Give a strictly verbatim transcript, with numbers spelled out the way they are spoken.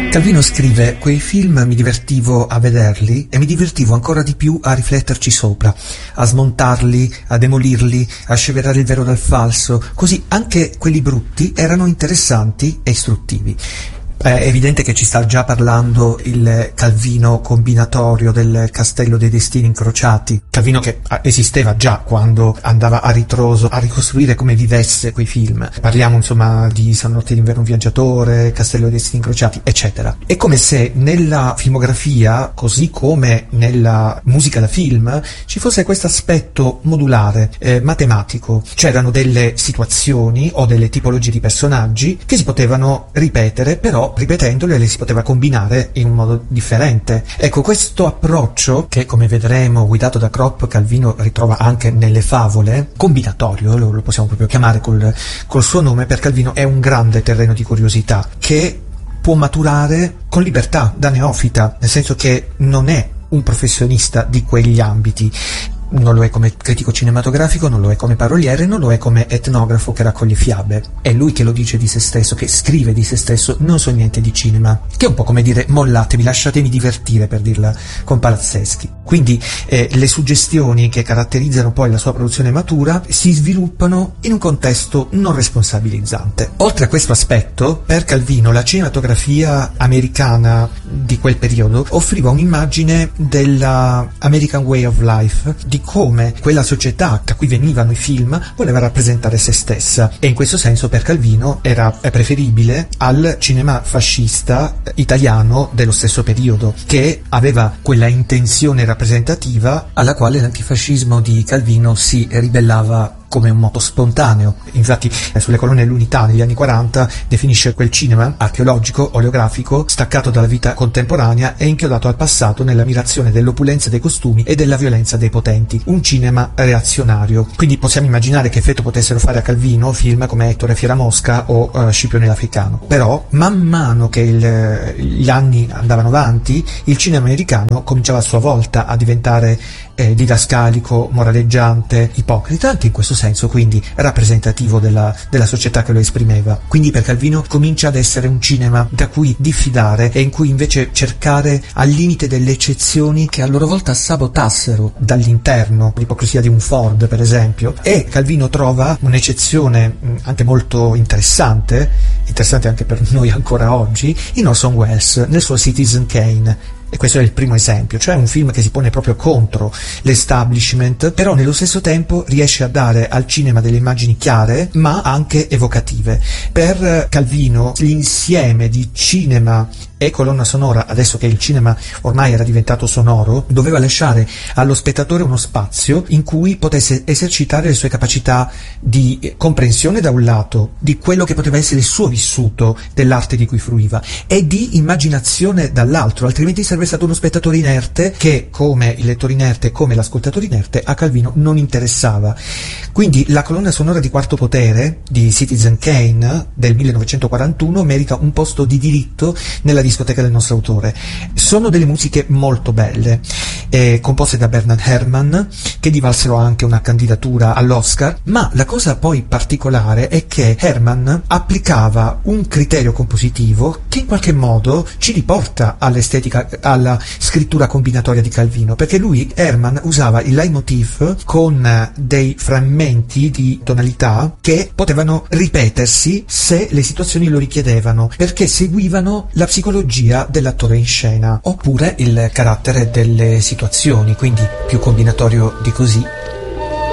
Calvino scrive: quei film mi divertivo a vederli e mi divertivo ancora di più a rifletterci sopra, a smontarli, a demolirli, a sceverare il vero dal falso, così anche quelli brutti erano interessanti e istruttivi. È evidente che ci sta già parlando il Calvino combinatorio del Castello dei Destini Incrociati, Calvino che esisteva già quando andava a ritroso a ricostruire come vivesse quei film. Parliamo insomma di San Notte d'inverno un viaggiatore, Castello dei Destini Incrociati, eccetera. È come se nella filmografia, così come nella musica da film, ci fosse questo aspetto modulare, eh, matematico. C'erano delle situazioni o delle tipologie di personaggi che si potevano ripetere, però ripetendole le si poteva combinare in un modo differente. Ecco, questo approccio, che come vedremo guidato da Kropp, Calvino ritrova anche nelle favole, combinatorio, lo, lo possiamo proprio chiamare col, col suo nome, per Calvino è un grande terreno di curiosità che può maturare con libertà da neofita, nel senso che non è un professionista di quegli ambiti. Non lo è come critico cinematografico, non lo è come paroliere, non lo è come etnografo che raccoglie fiabe. È lui che lo dice di se stesso, che scrive di se stesso: non so niente di cinema, che è un po' come dire mollatevi, lasciatemi divertire, per dirla con Palazzeschi. Quindi eh, le suggestioni che caratterizzano poi la sua produzione matura si sviluppano in un contesto non responsabilizzante. Oltre a questo aspetto, per Calvino la cinematografia americana di quel periodo offriva un'immagine della American Way of Life, di come quella società da cui venivano i film voleva rappresentare se stessa, e in questo senso per Calvino era preferibile al cinema fascista italiano dello stesso periodo, che aveva quella intenzione rappresentativa alla quale l'antifascismo di Calvino si ribellava come un moto spontaneo. Infatti sulle colonne dell'Unità negli anni quaranta definisce quel cinema archeologico, oleografico, staccato dalla vita contemporanea e inchiodato al passato nell'ammirazione dell'opulenza dei costumi e della violenza dei potenti, un cinema reazionario. Quindi possiamo immaginare che effetto potessero fare a Calvino film come Ettore Fieramosca o uh, Scipione l'Africano. Però man mano che il, gli anni andavano avanti, il cinema americano cominciava a sua volta a diventare eh, didascalico, moraleggiante, ipocrita, anche in questo senso, quindi rappresentativo della, della società che lo esprimeva. Quindi per Calvino comincia ad essere un cinema da cui diffidare e in cui invece cercare al limite delle eccezioni che a loro volta sabotassero dall'interno, l'ipocrisia di un Ford per esempio. E Calvino trova un'eccezione anche molto interessante, interessante anche per noi ancora oggi, in Orson Welles nel suo Citizen Kane. E questo è il primo esempio, cioè un film che si pone proprio contro l'establishment, però nello stesso tempo riesce a dare al cinema delle immagini chiare ma anche evocative. Per Calvino l'insieme di cinema e colonna sonora, adesso che il cinema ormai era diventato sonoro, doveva lasciare allo spettatore uno spazio in cui potesse esercitare le sue capacità di comprensione da un lato di quello che poteva essere il suo vissuto dell'arte di cui fruiva e di immaginazione dall'altro, altrimenti sarebbe stato uno spettatore inerte che, come il lettore inerte, come l'ascoltatore inerte, a Calvino non interessava. Quindi la colonna sonora di Quarto Potere di Citizen Kane del millenovecentoquarantuno merita un posto di diritto nella discoteca del nostro autore. Sono delle musiche molto belle, eh, composte da Bernard Herrmann, che gli valsero anche una candidatura all'Oscar, ma la cosa poi particolare è che Herrmann applicava un criterio compositivo che in qualche modo ci riporta all'estetica, alla scrittura combinatoria di Calvino, perché lui, Herrmann, usava il leitmotiv con dei frammenti di tonalità che potevano ripetersi se le situazioni lo richiedevano, perché seguivano la psicologia dell'attore in scena oppure il carattere delle situazioni, quindi più combinatorio di così